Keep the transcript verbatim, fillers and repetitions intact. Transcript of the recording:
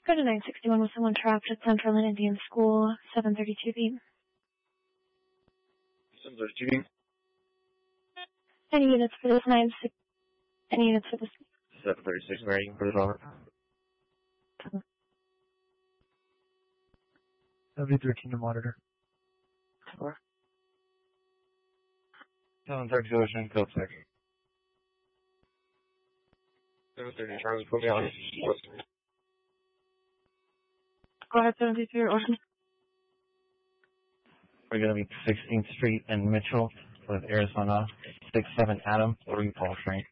Go to nine sixty-one with someone trapped at Central and Indian School, seven thirty-two B. seven thirty-two B. Any units for this nine six? Any units for this? seven thirty-six, where you can put it over. seventy thirteen to monitor. Four. seven thirty-two, Ocean, code six. seven thirty, Charlie, put me on. Go ahead, seven two three, Ocean. We're going to be sixteenth Street and Mitchell with Arizona, six seven Adam, three Paul Frank.